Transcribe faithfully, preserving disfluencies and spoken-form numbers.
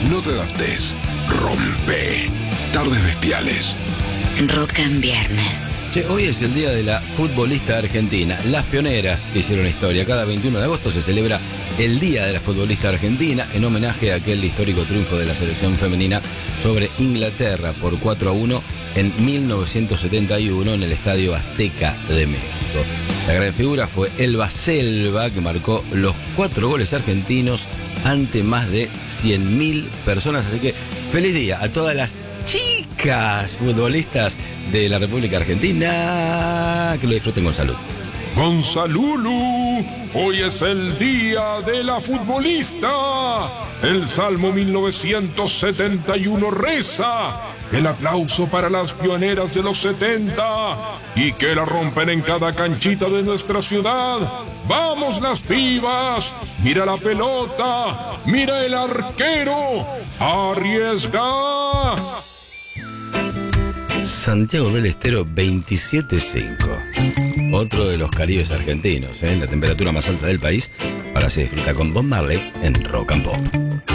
No te adaptes. Rompe. Tardes bestiales. Rock en viernes. Che, hoy es el día de la futbolista argentina. Las pioneras que hicieron historia. Cada veintiuno de agosto se celebra el Día de la Futbolista Argentina en homenaje a aquel histórico triunfo de la selección femenina sobre Inglaterra por cuatro a uno en mil novecientos setenta y uno en el Estadio Azteca de México. La gran figura fue Elba Selva, que marcó los cuatro goles argentinos ante más de cien mil personas. Así que feliz día a todas las chicas futbolistas de la República Argentina. Que lo disfruten con salud. Gonzalulu, hoy es el día de la futbolista. El Salmo mil novecientos setenta y uno reza: el aplauso para las pioneras de los setenta y que la rompen en cada canchita de nuestra ciudad. ¡Vamos las pibas! ¡Mira la pelota! ¡Mira el arquero! ¡Arriesga! Santiago del Estero veintisiete cinco. Otro de los Caribes argentinos, ¿eh? La temperatura más alta del país. Ahora se disfruta con Bob Marley en Rock and Pop.